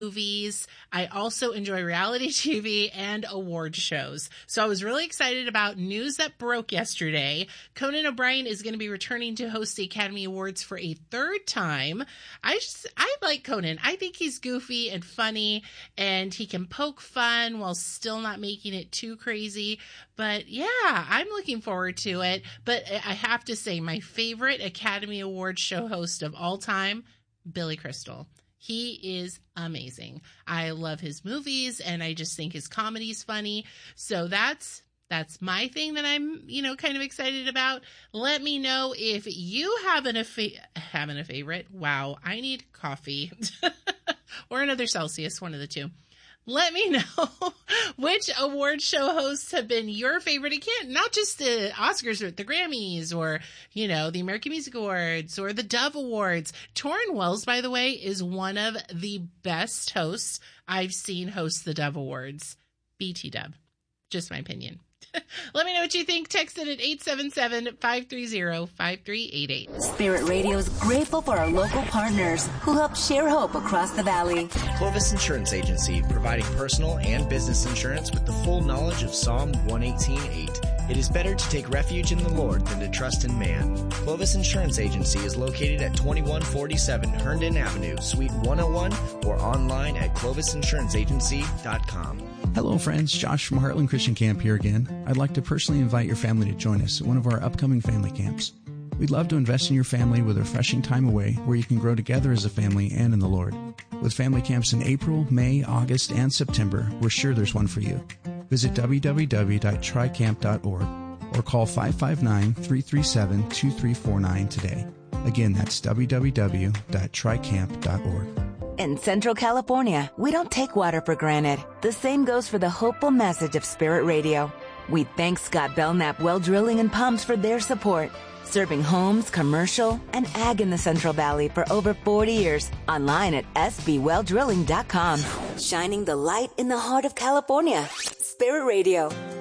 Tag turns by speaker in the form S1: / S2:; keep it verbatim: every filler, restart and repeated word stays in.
S1: movies. I also enjoy reality T V and award shows. So I was really excited about news that broke yesterday. Conan O'Brien is going to be returning to host the Academy Awards for a third time. I just, I like Conan. I think he's goofy and funny, and he can poke fun while still not making it too crazy. But yeah, I'm looking forward to it. But I have to say, my favorite Academy Awards show host of all time, Billy Crystal. He is amazing. I love his movies, and I just think his comedy's funny. So that's that's my thing that I'm, you know, kind of excited about. Let me know if you have an a fa- having a favorite. Wow, I need coffee or another Celsius, one of the two. Let me know which award show hosts have been your favorite. It can't, not just the Oscars or the Grammys or, you know, the American Music Awards or the Dove Awards. Torrin Wells, by the way, is one of the best hosts I've seen host the Dove Awards. B T Dub. Just my opinion. Let me know what you think. Text it at eight seven seven, five three zero, five three eight eight.
S2: Spirit Radio is grateful for our local partners who help share hope across the valley.
S3: Clovis Insurance Agency, providing personal and business insurance with the full knowledge of Psalm one eighteen eight. It is better to take refuge in the Lord than to trust in man. Clovis Insurance Agency is located at twenty-one forty-seven Herndon Avenue, Suite one oh one, or online at clovis insurance agency dot com.
S4: Hello friends, Josh from Heartland Christian Camp here again. I'd like to personally invite your family to join us at one of our upcoming family camps. We'd love to invest in your family with a refreshing time away where you can grow together as a family and in the Lord. With family camps in April, May, August, and September, we're sure there's one for you. Visit w w w dot tri camp dot org or call five five nine, three three seven, two three four nine today. Again, that's w w w dot tri camp dot org.
S2: In Central California, we don't take water for granted. The same goes for the hopeful message of Spirit Radio. We thank Scott Belknap Well Drilling and Pumps for their support, serving homes, commercial, and ag in the Central Valley for over forty years. Online at s b well drilling dot com. Shining the light in the heart of California. Spirit Radio.